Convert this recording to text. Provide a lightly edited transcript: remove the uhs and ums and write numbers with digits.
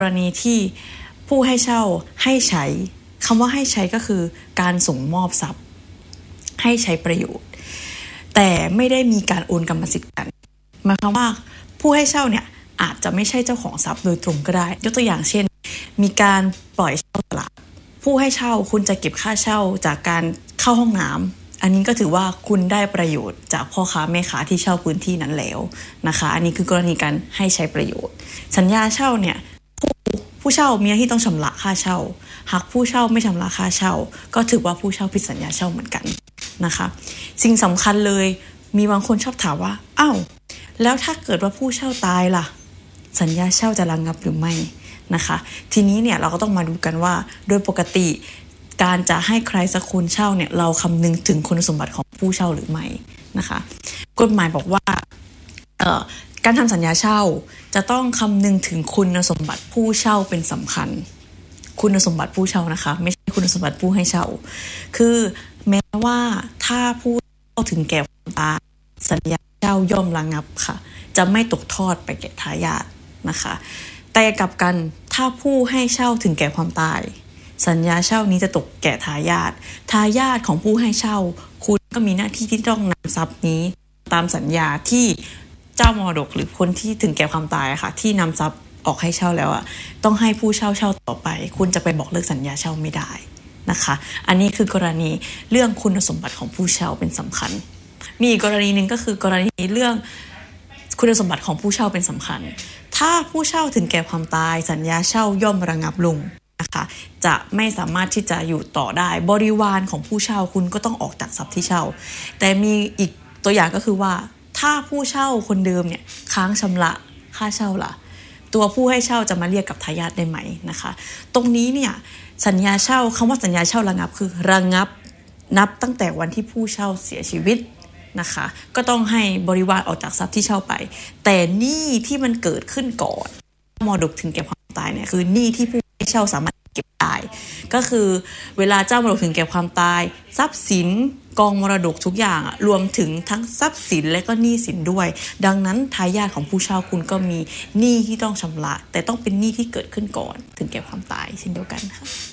รณีที่ผู้ให้เช่าให้ใช้คำว่าให้ใช้ก็คือการส่งมอบทรัพย์ให้ใช้ประโยชน์แต่ไม่ได้มีการโอนกรรมสิทธิ์กันหมายความว่าผู้ให้เช่าเนี่ยอาจจะไม่ใช่เจ้าของทรัพย์โดยตรงก็ได้ยกตัวอย่างเช่นมีการปล่อยเช่าตลาดผู้ให้เช่าคุณจะเก็บค่าเช่าจากการเข้าห้องน้ำอันนี้ก็ถือว่าคุณได้ประโยชน์จากพ่อค้าแม่ค้าที่เช่าพื้นที่นั้นแล้วนะคะอันนี้คือกรณีการให้ใช้ประโยชน์สัญญาเช่าเนี่ยผู้เช่ามีหน้าที่ต้องชำระค่าเช่าหากผู้เช่าไม่ชำระค่าเช่าก็ถือว่าผู้เช่าผิดสัญญาเช่าเหมือนกันนะคะสิ่งสำคัญเลยมีบางคนชอบถามว่าอ้าวแล้วถ้าเกิดว่าผู้เช่าตายล่ะสัญญาเช่าจะระงับหรือไม่นะคะทีนี้เนี่ยเราก็ต้องมาดูกันว่าโดยปกติการจะให้ใครสักคนเช่าเนี่ยเราคำนึงถึงคุณสมบัติของผู้เช่าหรือไม่นะคะกฎหมายบอกว่าการทำสัญญาเช่าจะต้องคำนึงถึงคุณสมบัติผู้เช่าเป็นสำคัญคุณสมบัติผู้เช่านะคะไม่ใช่คุณสมบัติผู้ให้เช่าคือแม้ว่าถ้าผู้เช่าถึงแก่ความตายสัญญาเช่าย่อมระงับค่ะจะไม่ตกทอดไปแก่ทายาทนะคะแต่กลับกันถ้าผู้ให้เช่าถึงแก่ความตายสัญญาเช่านี้จะตกแก่ทายาทของผู้ให้เช่าคุณก็มีหน้าที่ที่ต้องนำทรัพย์นี้ตามสัญญาที่เจ้ามรดกหรือคนที่ถึงแก่ความตายค่ะที่นำทรัพย์ออกให้เช่าแล้วต้องให้ผู้เช่าต่อไปคุณจะไปบอกเลิกสัญญาเช่าไม่ได้นะคะอันนี้คือกรณีเรื่องคุณสมบัติของผู้เช่าเป็นสำคัญมีอีกกรณีนึงก็คือกรณีเรื่องคุณสมบัติของผู้เช่าเป็นสำคัญถ้าผู้เช่าถึงแก่ความตายสัญญาเช่าย่อมระงับลงนะคะจะไม่สามารถที่จะอยู่ต่อได้บริวารของผู้เช่าคุณก็ต้องออกจากทรัพย์ที่เช่าแต่มีอีกตัวอย่างก็คือว่าถ้าผู้เช่าคนเดิมเนี่ยค้างชำระค่าเช่าล่ะตัวผู้ให้เช่าจะมาเรียกกับทายาทได้ไหมนะคะตรงนี้เนี่ยสัญญาเช่าคำว่าสัญญาเช่าระงับคือระงับนับตั้งแต่วันที่ผู้เช่าเสียชีวิตนะคะก็ต้องให้บริวารออกจากทรัพย์ที่เช่าไปแต่หนี้ที่มันเกิดขึ้นก่อนมรดกถึงแก่ความตายเนี่ยคือหนี้ที่ผู้ให้เช่าสามารถเก็บได้ก็คือเวลาเจ้ามรดกถึงแก่ความตายทรัพย์สินกองมรดกทุกอย่างรวมถึงทั้งทรัพย์สินและก็หนี้สินด้วยดังนั้นทายาทของผู้เช่าคุณก็มีหนี้ที่ต้องชำระแต่ต้องเป็นหนี้ที่เกิดขึ้นก่อนถึงแก่ความตายเช่นเดียวกันค่ะ